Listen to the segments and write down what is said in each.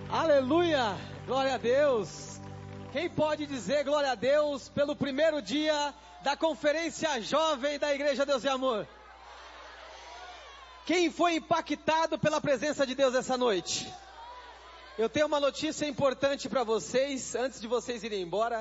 Aleluia, glória a Deus. Quem pode dizer glória a Deus pelo primeiro dia da Conferência Jovem da Igreja Deus e Amor? Quem foi impactado pela presença de Deus essa noite? Eu tenho uma notícia importante para vocês, antes de vocês irem embora.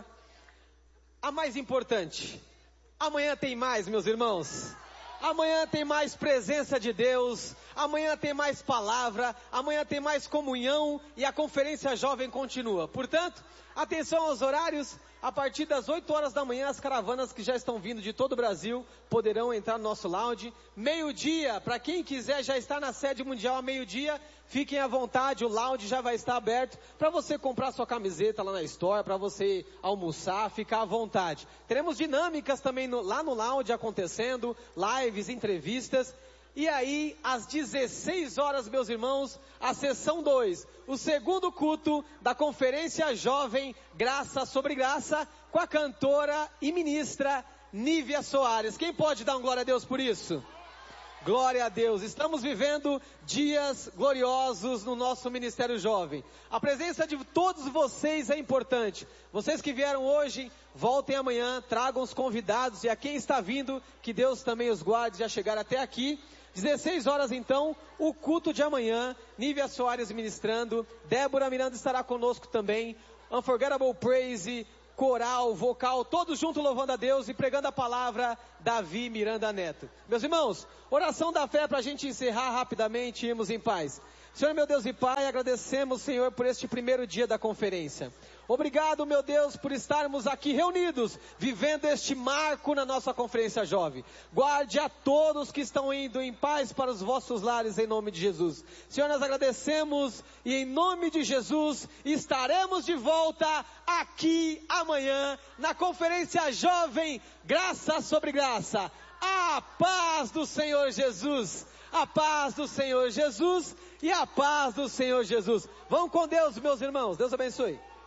A mais importante, amanhã tem mais, meus irmãos. Amanhã tem mais presença de Deus, amanhã tem mais palavra, amanhã tem mais comunhão e a Conferência Jovem continua. Portanto, atenção aos horários, a partir das 8 horas da manhã as caravanas que já estão vindo de todo o Brasil poderão entrar no nosso lounge. Meio-dia, para quem quiser já estar na sede mundial a meio-dia, fiquem à vontade, o lounge já vai estar aberto para você comprar sua camiseta lá na store, para você almoçar, ficar à vontade. Teremos dinâmicas também lá no lounge acontecendo, lives, entrevistas. E aí, às 16 horas, meus irmãos, a sessão 2, o segundo culto da Conferência Jovem Graça sobre Graça, com a cantora e ministra Nívia Soares. Quem pode dar um glória a Deus por isso? Glória a Deus, estamos vivendo dias gloriosos no nosso Ministério Jovem. A presença de todos vocês é importante. Vocês que vieram hoje, voltem amanhã, tragam os convidados e a quem está vindo, que Deus também os guarde já chegar até aqui. 16 horas então, o culto de amanhã, Nívia Soares ministrando, Débora Miranda estará conosco também, Unforgettable Praise, coral, vocal, todos juntos louvando a Deus e pregando a palavra, Davi Miranda Neto. Meus irmãos, oração da fé para a gente encerrar rapidamente e irmos em paz. Senhor, meu Deus e Pai, agradecemos, Senhor, por este primeiro dia da conferência. Obrigado, meu Deus, por estarmos aqui reunidos, vivendo este marco na nossa Conferência Jovem. Guarde a todos que estão indo em paz para os vossos lares, em nome de Jesus. Senhor, nós agradecemos e em nome de Jesus estaremos de volta aqui amanhã na Conferência Jovem Graça sobre Graça. A paz do Senhor Jesus, a paz do Senhor Jesus e a paz do Senhor Jesus. Vão com Deus, meus irmãos. Deus abençoe.